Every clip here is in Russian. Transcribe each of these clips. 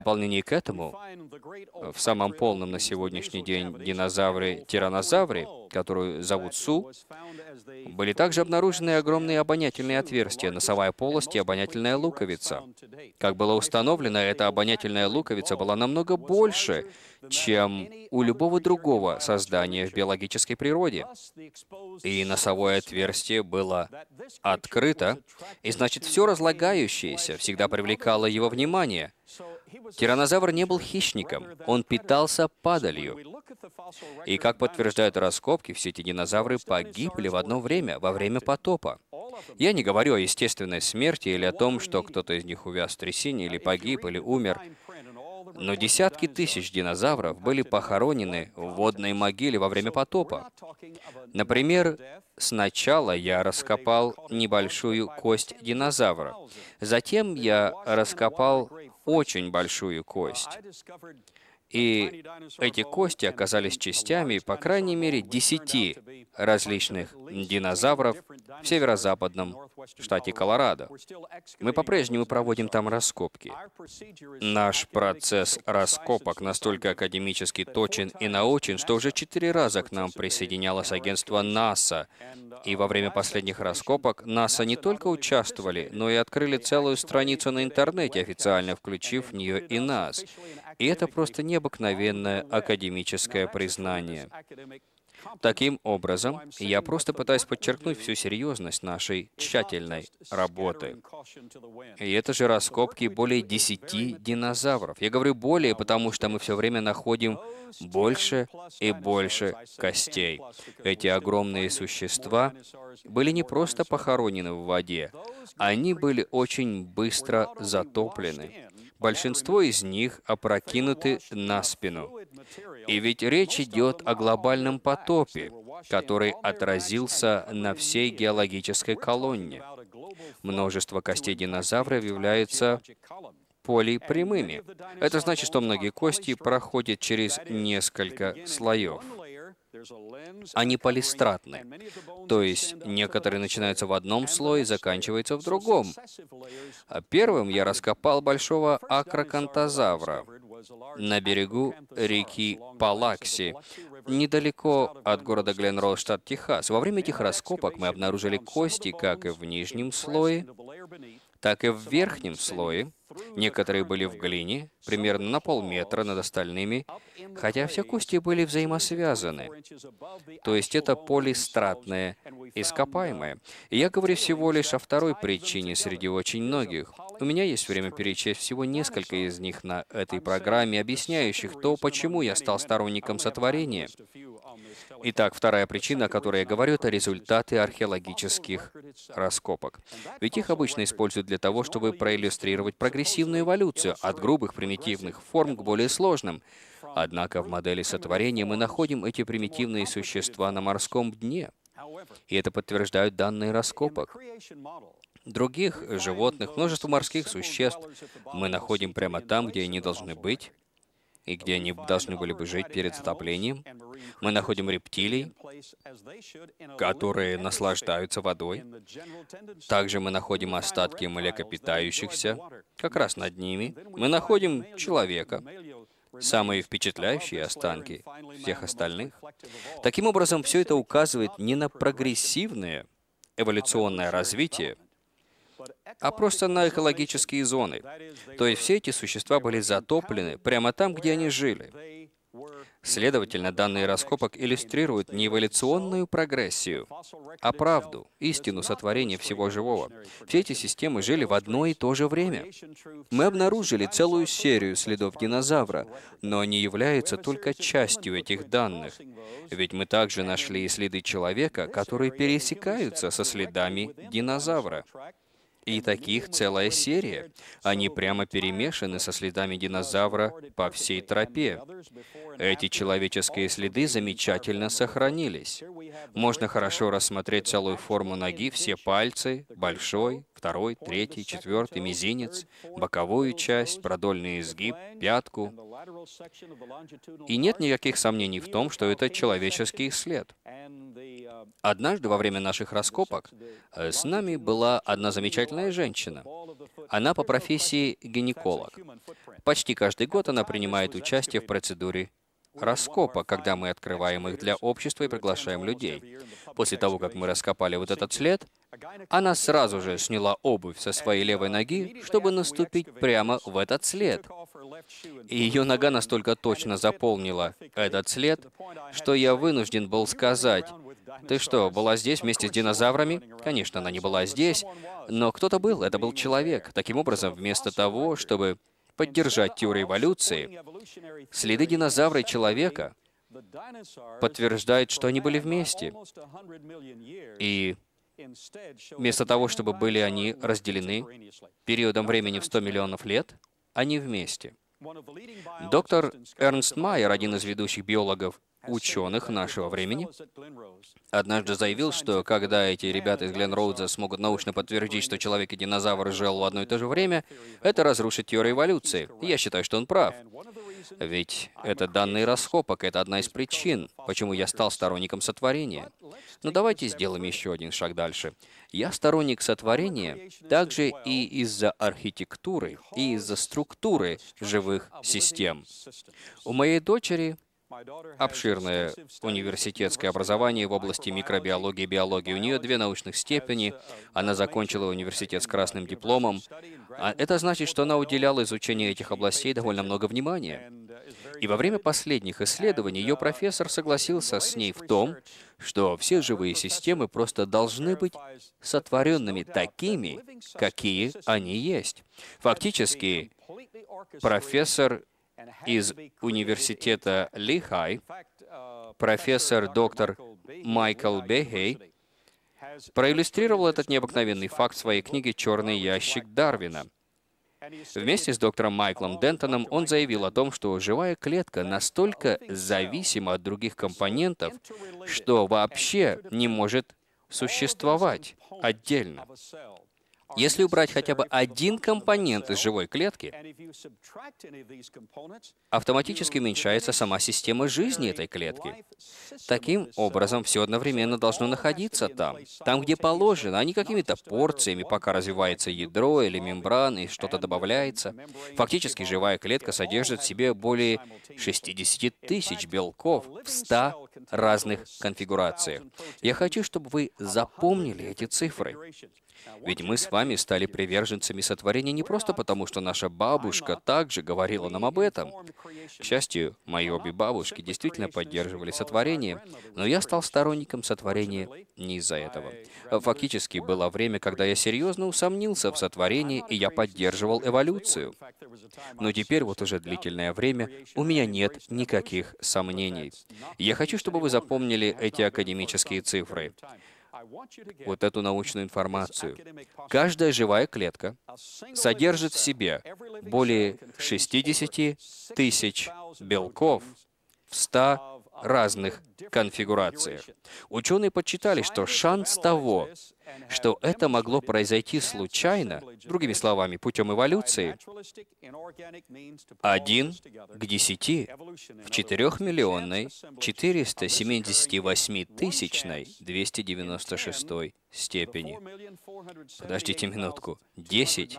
дополнение к этому, в самом полном на сегодняшний день динозавры-тиранозавры, которую зовут Су, были также обнаружены огромные обонятельные отверстия, носовая полость и обонятельная луковица. Как было установлено, эта обонятельная луковица была намного больше, чем у любого другого создания в биологической природе. И носовое отверстие было открыто, и значит, все разлагающееся всегда привлекало его внимание. Тираннозавр не был хищником, он питался падалью. И, как подтверждают раскопки, все эти динозавры погибли в одно время, во время потопа. Я не говорю о естественной смерти или о том, что кто-то из них увяз в трясине, или погиб, или умер. Но десятки тысяч динозавров были похоронены в водной могиле во время потопа. Например, сначала я раскопал небольшую кость динозавра. Затем я раскопал очень большую кость. И эти кости оказались частями, по крайней мере, 10 различных динозавров в северо-западном штате Колорадо. Мы по-прежнему проводим там раскопки. Наш процесс раскопок настолько академически точен и научен, что уже 4 раза к нам присоединялось агентство НАСА. И во время последних раскопок НАСА не только участвовали, но и открыли целую страницу на интернете, официально включив в нее и нас. И это просто необыкновенное академическое признание. Таким образом, я просто пытаюсь подчеркнуть всю серьезность нашей тщательной работы. И это же раскопки более 10 динозавров. Я говорю более, потому что мы все время находим больше и больше костей. Эти огромные существа были не просто похоронены в воде, они были очень быстро затоплены. Большинство из них опрокинуты на спину. И ведь речь идет о глобальном потопе, который отразился на всей геологической колонне. Множество костей динозавров являются полипрямыми. Это значит, что многие кости проходят через несколько слоев. Они полистратны, то есть некоторые начинаются в одном слое и заканчиваются в другом. Первым я раскопал большого акрокантозавра на берегу реки Палакси, недалеко от города Гленроуз, штат Техас. Во время этих раскопок мы обнаружили кости как и в нижнем слое, так и в верхнем слое. Некоторые были в глине, примерно на полметра над остальными, хотя все кости были взаимосвязаны. То есть это полистратное ископаемое. И я говорю всего лишь о второй причине среди очень многих. У меня есть время перечесть всего несколько из них на этой программе, объясняющих то, почему я стал сторонником сотворения. Итак, вторая причина, о которой я говорю, это результаты археологических раскопок. Ведь их обычно используют для того, чтобы проиллюстрировать прогрессивную эволюцию от грубых примитивных форм к более сложным. Однако в модели сотворения мы находим эти примитивные существа на морском дне. И это подтверждают данные раскопок. Других животных, множество морских существ мы находим прямо там, где они должны быть, и где они должны были бы жить перед затоплением. Мы находим рептилий, которые наслаждаются водой. Также мы находим остатки млекопитающихся, как раз над ними. Мы находим человека, самые впечатляющие останки всех остальных. Таким образом, все это указывает не на прогрессивное эволюционное развитие, а просто на экологические зоны. То есть все эти существа были затоплены прямо там, где они жили. Следовательно, данные раскопок иллюстрируют не эволюционную прогрессию, а правду, истину сотворения всего живого. Все эти системы жили в одно и то же время. Мы обнаружили целую серию следов динозавра, но они являются только частью этих данных. Ведь мы также нашли и следы человека, которые пересекаются со следами динозавра. И таких целая серия. Они прямо перемешаны со следами динозавра по всей тропе. Эти человеческие следы замечательно сохранились. Можно хорошо рассмотреть целую форму ноги, все пальцы, большой, второй, третий, четвертый, мизинец, боковую часть, продольный изгиб, пятку. И нет никаких сомнений в том, что это человеческий след. Однажды во время наших раскопок с нами была одна замечательная женщина. Она по профессии гинеколог. Почти каждый год она принимает участие в процедуре раскопа, когда мы открываем их для общества и приглашаем людей. После того, как мы раскопали вот этот след, она сразу же сняла обувь со своей левой ноги, чтобы наступить прямо в этот след. И ее нога настолько точно заполнила этот след, что я вынужден был сказать: «Ты что, была здесь вместе с динозаврами?» Конечно, она не была здесь, но кто-то был, это был человек. Таким образом, вместо того, чтобы поддержать теорию эволюции, следы динозавра и человека подтверждают, что они были вместе. И вместо того, чтобы были они разделены периодом времени в 100 миллионов лет, они вместе. Доктор Эрнст Майер, один из ведущих биологов, ученых нашего времени, однажды заявил, что когда эти ребята из Гленроуза смогут научно подтвердить, что человек и динозавр жил в одно и то же время, это разрушит теорию эволюции. И я считаю, что он прав. Ведь это данные раскопок, это одна из причин, почему я стал сторонником сотворения. Но давайте сделаем еще один шаг дальше. Я сторонник сотворения также и из-за архитектуры, и из-за структуры живых систем. У моей дочери обширное университетское образование в области микробиологии и биологии. У нее 2 научных степени, она закончила университет с красным дипломом. А это значит, что она уделяла изучению этих областей довольно много внимания. И во время последних исследований ее профессор согласился с ней в том, что все живые системы просто должны быть сотворенными такими, какие они есть. Фактически, профессор из университета Лихай, профессор доктор Майкл Бехей, проиллюстрировал этот необыкновенный факт в своей книге «Черный ящик Дарвина». Вместе с доктором Майклом Дентоном он заявил о том, что живая клетка настолько зависима от других компонентов, что вообще не может существовать отдельно. Если убрать хотя бы один компонент из живой клетки, автоматически уменьшается сама система жизни этой клетки. Таким образом, все одновременно должно находиться там, где положено, а не какими-то порциями, пока развивается ядро или мембрана, и что-то добавляется. Фактически, живая клетка содержит в себе более 60 тысяч белков в 100 разных конфигурациях. Я хочу, чтобы вы запомнили эти цифры. Ведь мы с вами стали приверженцами сотворения не просто потому, что наша бабушка также говорила нам об этом. К счастью, мои обе бабушки действительно поддерживали сотворение, но я стал сторонником сотворения не из-за этого. Фактически, было время, когда я серьезно усомнился в сотворении, и я поддерживал эволюцию. Но теперь, вот уже длительное время, у меня нет никаких сомнений. Я хочу, чтобы вы запомнили эти академические цифры. Вот эту научную информацию. Каждая живая клетка содержит в себе более 60 тысяч белков в 100 разных конфигурациях. Ученые подсчитали, что шанс того, что это могло произойти случайно, другими словами, путем эволюции, 1 к 10 в 4-миллионной 478-тысячной 296 степени. Подождите минутку. 10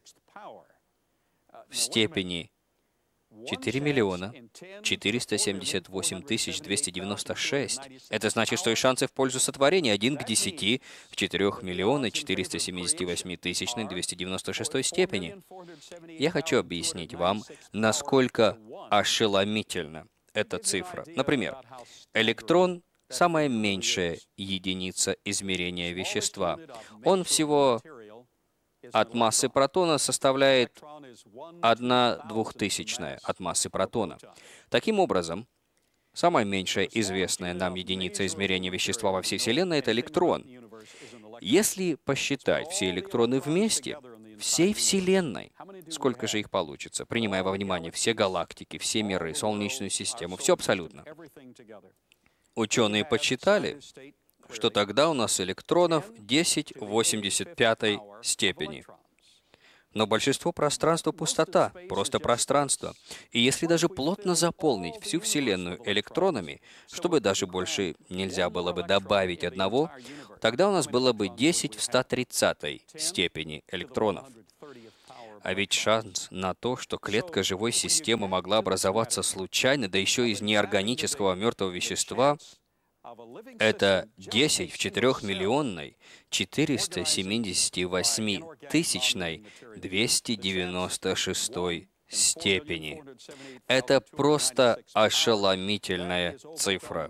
в степени 4 миллиона 478 тысяч 296. Это значит, что и шансы в пользу сотворения 1 к 10 в 4 миллиона 478 тысячной 296 степени. Я хочу объяснить вам, насколько ошеломительна эта цифра. Например, электрон — самая меньшая единица измерения вещества. Он всего от массы протона составляет 1/2000 от массы протона. Таким образом, самая меньшая известная нам единица измерения вещества во всей Вселенной — это электрон. Если посчитать все электроны вместе, всей Вселенной, сколько же их получится, принимая во внимание все галактики, все миры, Солнечную систему, все абсолютно. Ученые подсчитали, что тогда у нас электронов 10 в 85 степени. Но большинство пространства — пустота, просто пространство. И если даже плотно заполнить всю Вселенную электронами, чтобы даже больше нельзя было бы добавить одного, тогда у нас было бы 10 в 130 степени электронов. А ведь шанс на то, что клетка живой системы могла образоваться случайно, да еще из неорганического мертвого вещества, это 10 в 4-миллионной 478-тысячной 296 степени. Это просто ошеломительная цифра.